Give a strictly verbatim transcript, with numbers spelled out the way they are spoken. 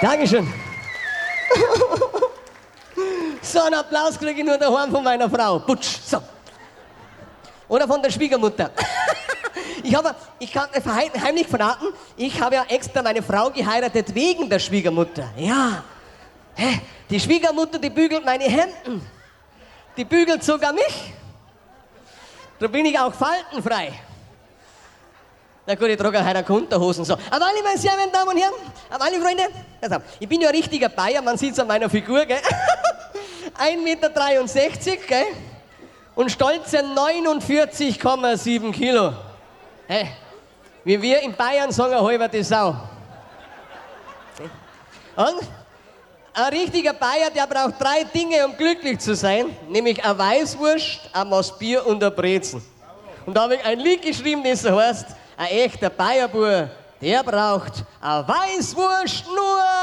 Dankeschön. So einen Applaus kriege ich nur daheim von meiner Frau. Putsch, so. Oder von der Schwiegermutter. Ich habe, ich kann heimlich verraten, ich habe ja extra meine Frau geheiratet wegen der Schwiegermutter. Ja. Die Schwiegermutter, die bügelt meine Hemden. Die bügelt sogar mich. Da bin ich auch faltenfrei. Na gut, ich trage heute keine Unterhosen. So. Aber alle meine sehr verehrten Damen und Herren, aber alle Freunde, also, ich bin ja ein richtiger Bayer, man sieht es an meiner Figur, gell? ein Meter dreiundsechzig, gell? Und stolze neunundvierzig Komma sieben Kilo. Hey, wie wir in Bayern sagen, eine halbe die Sau. Und ein richtiger Bayer, der braucht drei Dinge, um glücklich zu sein, nämlich eine Weißwurst, ein Maß Bier und ein Brezen. Und da habe ich ein Lied geschrieben, das heißt, ein echter Bayerbur, der braucht eine Weißwurst nur